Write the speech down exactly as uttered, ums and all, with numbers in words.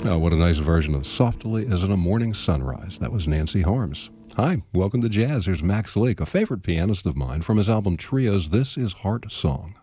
Oh, what a nice version of Softly as in a Morning Sunrise. That was Nancy Harms. Hi, welcome to Jazz. Here's Max Lake, a favorite pianist of mine from his album Trios. This is Heart Song.